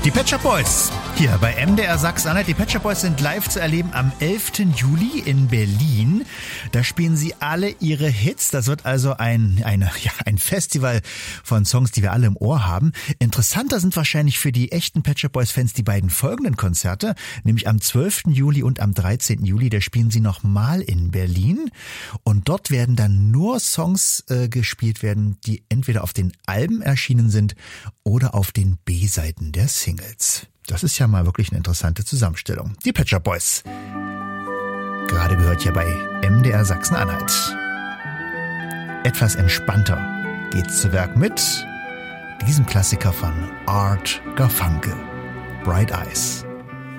Die Pet Shop Boys, hier bei MDR Sachsen-Anhalt. Die Pet Shop Boys sind live zu erleben am 11. Juli in Berlin. Da spielen sie alle ihre Hits. Das wird also ein Festival von Songs, die wir alle im Ohr haben. Interessanter sind wahrscheinlich für die echten Pet Shop Boys Fans die beiden folgenden Konzerte, nämlich am 12. Juli und am 13. Juli. Da spielen sie nochmal in Berlin. Und dort werden dann nur Songs gespielt werden, die entweder auf den Alben erschienen sind oder auf den B-Seiten der Singles. Das ist ja mal wirklich eine interessante Zusammenstellung. Die Pet Shop Boys. Gerade gehört hier bei MDR Sachsen-Anhalt. Etwas entspannter geht's zu Werk mit diesem Klassiker von Art Garfunkel. Bright Eyes.